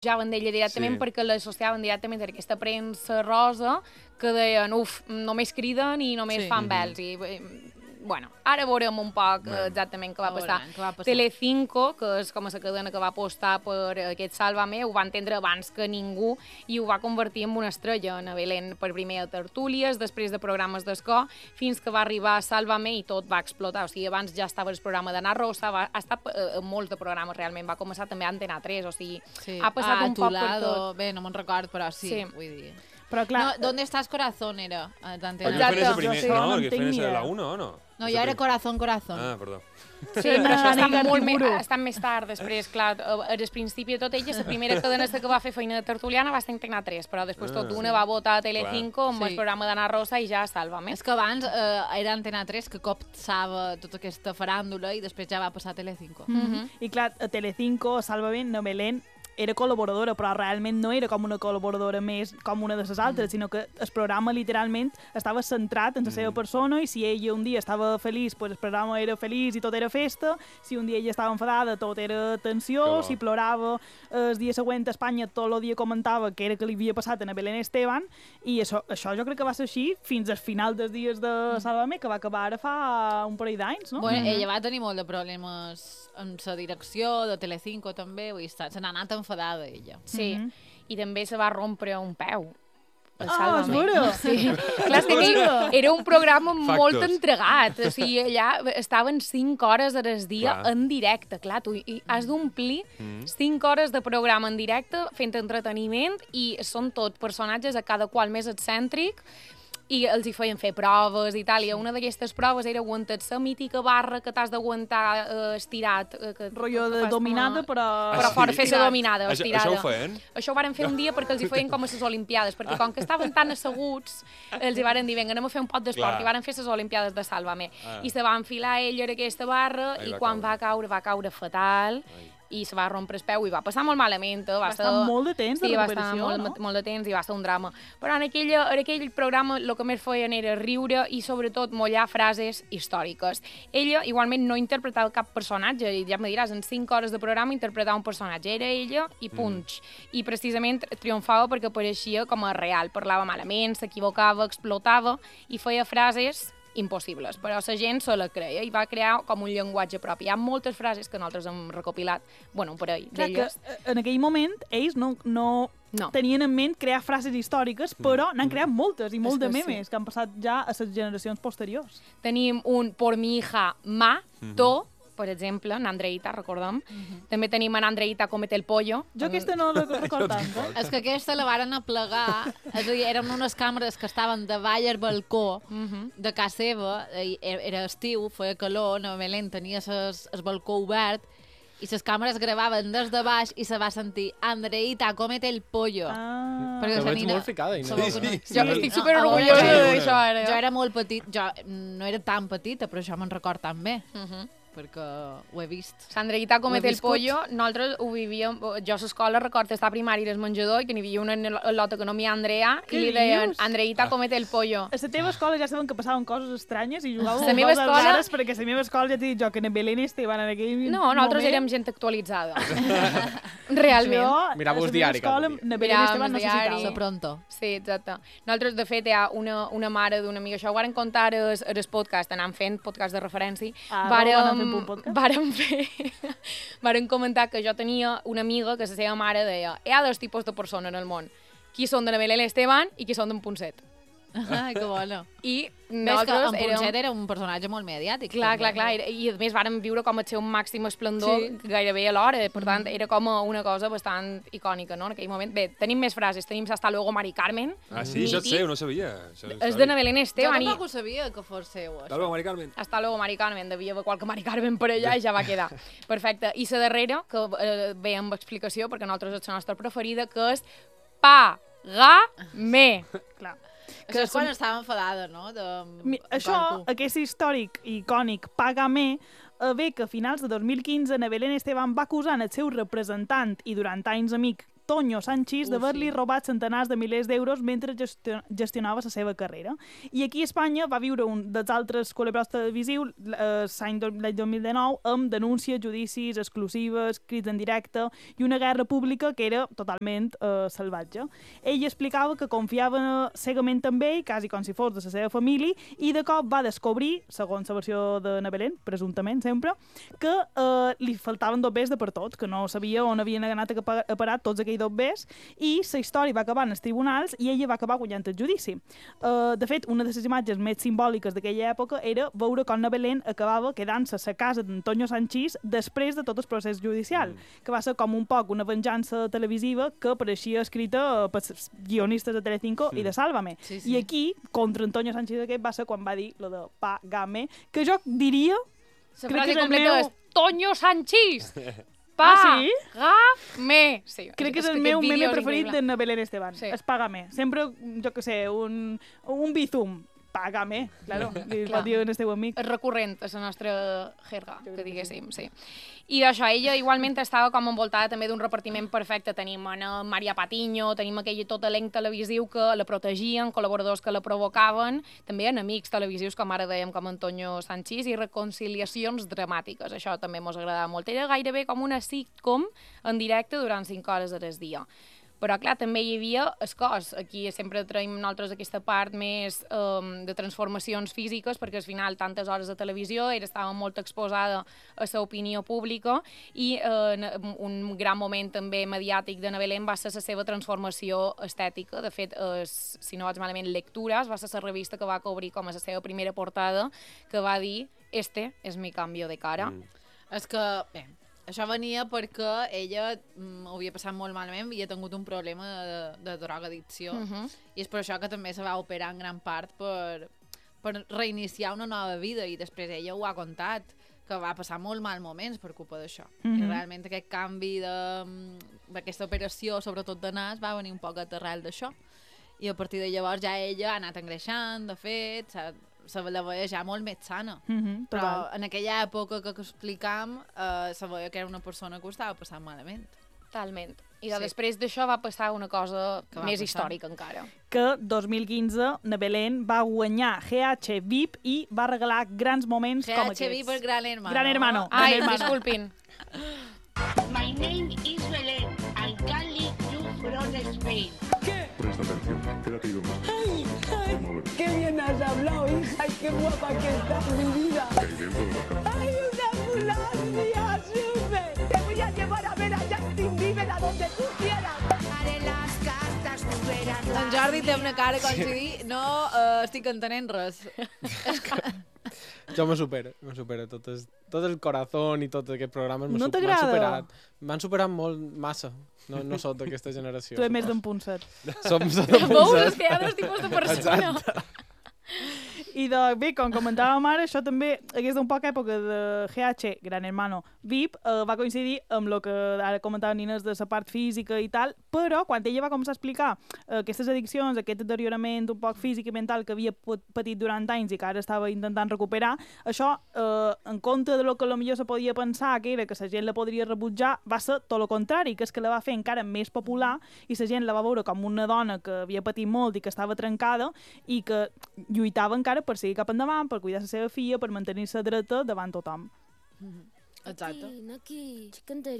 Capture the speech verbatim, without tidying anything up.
javen d'ella directament sí. perquè l'associaven directament a aquesta premsa rosa que deien, uf, només criden i només sí. fan bels. I, bueno, ara veurem un poc bueno. exactament què va passar. Què va passar. Telecinco, que és com a la cadena que va apostar per aquest Sálvame, ho va entendre abans que ningú i ho va convertir en una estrella. En Belén, per primer a tertúlies, després de programes d'escó, fins que va arribar a Sálvame i tot va explotar. O sigui, abans ja estava el programa d'Anna Rosa, va estar en molts de programes realment, va començar també a Antena tres, o sigui, sí. ha passat ah, un poc per tot. Bé, no me'n record, però sí, sí. vull dir... Però clar... No, ¿dónde estás corazón era? Perquè feien ese primer, no? Perquè feien ese de la una, o no? No, jo era corazón, corazón. Ah, perdó. Sí, però això està molt més, està més tard, després, clar, al principi de tot ella, la primera cadena que va fer feina de tertuliana va ser Antena tres, però després tot una va votar a Telecinco amb el programa d'Anna Rosa i ja Sálvame. És que abans era Antena tres que copsava tota aquesta faràndula i després ja va passar a Telecinco. I clar, a Telecinco, Sálvame, no Belén, era col·laboradora, però realment no era com una col·laboradora més com una de les altres, mm. sinó que el programa literalment estava centrat en la seva persona i si ella un dia estava feliç, pues el programa era feliç i tot era festa, si un dia ella estava enfadada tot era tensió, oh. si plorava el dia següent a Espanya tot el dia comentava què era que li havia passat a Belén Esteban i això, això jo crec que va ser així fins al final dels dies de Sálvame, que va acabar ara fa un parell d'anys, no? Bueno, mm -hmm. ella va tenir molt de problemes amb la direcció de Telecinco també, vull dir, se n'ha anat enfadada ella. Sí, mm -hmm. i també se va rompre un peu. Ah, és vera? Sí. Clar, és que era un programa Factos. molt entregat. O sigui, allà estaven cinc hores al dia clar. en directe. Clar, tu has d'omplir mm. cinc hores de programa en directe fent entreteniment i són tot personatges a cada qual més excèntric i els hi feien fer proves i tal, i una d'aquestes proves era aguantar la mítica barra que t'has d'aguantar eh, estirat. Eh, que, Rollo de dominada, però... Ah, però sí? fora fer la dominada, això, estirada. Això ho feien? Això ho varen fer un dia perquè els hi feien com a les Olimpiades, perquè com que estaven tan asseguts, els hi varen dir, vinga, anem a fer un pot d'esport, i varen fer les Olimpiades de Sálvame. Ah. I se va enfilar ell en aquesta barra, Ai, i quan caure. va caure, va caure fatal, Ai. i se va rompre el peu i va passar molt malament. Va, va estar molt de temps de sí, recuperació, va estar no? molt, molt de temps i va ser un drama. Però en, aquella, en aquell programa el que més feien era riure i sobretot mollar frases històriques. Ella igualment no interpretava cap personatge, i ja me diràs, en cinc hores de programa interpretava un personatge. Era ella i punx. Mm. I precisament triomfava perquè apareixia com a real. Parlava malament, s'equivocava, explotava i feia frases impossibles, però la gent se la creia i va crear com un llenguatge propi. Hi ha moltes frases que nosaltres hem recopilat, bueno, un parell d'elles. En aquell moment ells no, no, no tenien en ment crear frases històriques, però n'han creat moltes i molt de memes sí. que han passat ja a les generacions posteriors. Tenim un por mi hija ma, to, per exemple, en Andreita, recordem. Uh -huh. També tenim en Andreita comete el pollo. Jo aquesta no la recordo tant, eh? És que aquesta la varen aplegar, és a dir, eren unes càmeres que estaven davall al balcó uh -huh. de casa seva, era estiu, feia calor, no Belén tenia ses, el balcó obert, i les càmeres gravaven des de baix i se va sentir Andreita, comete el pollo. Ah. Perquè la veig molt ficada. I no? Sí, sí, sí. Jo estic superorgullosa d'això ara. Jo era molt petit, jo no era tan petita, però això me'n record tan bé. Uh -huh. perquè ho he vist. S'Andreita comete el pollo, nosaltres ho vivíem, jo a l'escola recordo estar a primària i el menjador i que n'hi havia una lota que no m'hi Andrea i li deien, Andreita comete el pollo. A la teva escola ja saben que passaven coses estranyes i jugàveu amb coses rares, perquè a la meva escola ja t'he dit jo que en Belén Esteban en aquell moment... No, nosaltres érem gent actualitzada. Realment. Mirava el diari. En Belén Esteban no se citava. De pronto. Sí, exacte. Nosaltres, de fet, hi ha una, una mare d'una amiga, això ho varen contar en el podcast, anàvem fent podcast de referència, vàrem Varen fer... Varen comentar que jo tenia una amiga que la seva mare deia hi ha dos tipus de persones en el món. Qui són de la Belén Esteban i qui són d'en Ponset. Ai, que bona. I nosaltres... En Ponset era un personatge molt mediàtic. Clar, clar, clar. I a més vàrem viure com el seu màxim esplendor sí. gairebé a l'hora. Per tant, era com una cosa bastant icònica, no? En aquell moment. Bé, tenim més frases. Tenim Hasta luego, Mari Carmen. Ah, sí? Això et sé, no sabia. És de la Belén Esteban. Jo tampoc ho sabia que fos seu, això. Hasta luego, Mari Carmen. Hasta luego, Mari Carmen. Devia haver qualque Mari Carmen per allà i ja va quedar. Perfecte. I la darrera, que eh, ve amb explicació, perquè nosaltres és la nostra preferida, que és Pa-ga-me. Clar. Això és quan estava enfadada, no? De... Això, aquest històric i icònic Págame, ve que a finals de dos mil quinze na Belén Esteban va acusar el seu representant i durant anys amic Toño Sanchis d'haver-li robat centenars de milers d'euros mentre gestionava la seva carrera. I aquí a Espanya va viure un dels altres col·laboradors televisius l'any dos mil dinou amb denúncies, judicis, exclusives, crits en directe i una guerra pública que era totalment eh, salvatge. Ell explicava que confiava cegament en ell, quasi com si fos de la seva família, i de cop va descobrir, segons la versió de na Belén, presumptament sempre, que eh, li faltaven dos bes de per tot, que no sabia on havien anat a parar tots aquells dos bes, i la història va acabar en els tribunals i ella va acabar guanyant el judici. Uh, de fet, una de les imatges més simbòliques d'aquella època era veure com na Belén acabava quedant-se a la casa d'Antonio Sanchis després de tot el procés judicial, mm. que va ser com un poc una venjança televisiva que apareixia escrita per guionistes de Telecinco mm. i de Sálvame. Sí, sí. I aquí, contra Antonio Sanchis aquest, va ser quan va dir lo de Págame, que jo diria... La frase completa és Toño Sanchis! Págame! Sí, crec que és el meu meme preferit de na Belén Esteban. Sí. És Págame. Sempre, jo què sé, un, un bizum. Págame, claro, li va dir el teu amic. És recurrent a la nostra jerga, que diguéssim, sí. I d'això, ella igualment estava com envoltada també d'un repartiment perfecte. Tenim a Maria Patiño, tenim aquell tot elenc televisiu que la protegien, col·laboradors que la provocaven, també enemics televisius, com ara dèiem, com Antonio Sanchis, i reconciliacions dramàtiques. Això també mos agradava molt. Era gairebé com una sitcom en directe durant cinc hores al dia. Però, clar, també hi havia el cos. Aquí sempre traiem nosaltres aquesta part més um, de transformacions físiques, perquè al final tantes hores de televisió era, estava molt exposada a l'opinió pública i eh, un gran moment també mediàtic de na Belén va ser la seva transformació estètica. De fet, eh, si no vaig malament, Lectures va ser la revista que va cobrir com a la seva primera portada, que va dir «Este és mi cambio de cara». Mm. És que, bé, això venia perquè ella mm, ho havia passat molt malament, havia tingut un problema de, de drogadicció, uh -huh. i és per això que també se va operar en gran part per, per reiniciar una nova vida, i després ella ho ha contat, que va passar molt mal moments per culpa d'això. Uh -huh. I realment aquest canvi d'aquesta operació, sobretot de nas, va venir un poc a terrel d'això. I a partir de llavors ja ella ha anat engreixant, de fet, se la veia ja molt més sana. Mm-hmm, però en aquella època que, que explicam eh, se veia que era una persona que ho estava passant malament. Totalment. I sí. després d'això va passar una cosa més passar? històrica encara. Que dos mil quinze na Belén va guanyar G H V I P i va regalar grans moments G H com aquests. G H V I P per Gran Hermano. Gran Hermano. Ai, Gran hermano. disculpin. My name is Belén. I can lead you from Spain. ¿Qué? Presta atención, quédate y duerme. ¡Ay, ay! ¡Qué bien has hablado, hija! ¡Ay, qué guapa que estás, mi vida! ¡Ay, una ambulancia! ¡Sube! ¡Te voy a llevar a ver a Justin Bieber a donde tú quieras! Haré las cartas, tú verás. En Jordi té una cara com si dir no uh, estic entenent res. Jo me supera, me supera. Tot, es, tot el corazón i tot aquest programa m'han no superat. M'han superat molt massa. No, no sóc d'aquesta generació. Tu ets més d'en Punset. Som d'un Punset. Veus que hi ha dos tipus de persona. Exacte. I de, bé, com comentàvem ara, això també hagués d'un poc època de G H, Gran Hermano, V I P, eh, va coincidir amb el que ara comentava Nines de la part física i tal, però quan ella va començar a explicar eh, aquestes addiccions, aquest deteriorament un poc físic i mental que havia patit durant anys i que ara estava intentant recuperar, això, eh, en compte de lo que potser se podia pensar que era que la gent la podria rebutjar, va ser tot el contrari, que és que la va fer encara més popular i la gent la va veure com una dona que havia patit molt i que estava trencada i que lluitava encara per seguir cap endavant, per cuidar la seva filla, per mantenir-se dreta davant tothom. Mm-hmm. Exacte. Aquí, aquí,